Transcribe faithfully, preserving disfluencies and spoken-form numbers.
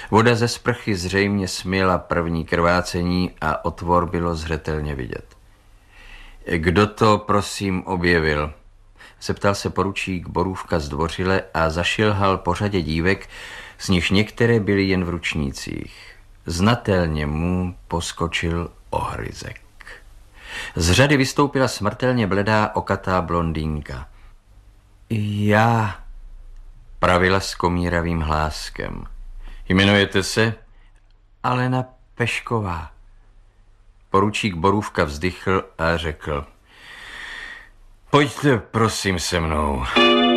Voda ze sprchy zřejmě směla první krvácení a otvor bylo zřetelně vidět. Kdo to, prosím, objevil? Zeptal se poručík Borůvka zdvořile a zašilhal po řadě dívek, z nichž některé byly jen v ručnících. Znatelně mu poskočil ohryzek. Z řady vystoupila smrtelně bledá okatá blondýnka. Já, pravila s komíravým hláskem. Jmenujete se? Alena Pešková. Poručík Borůvka vzdychl a řekl: Pojďte prosím se mnou.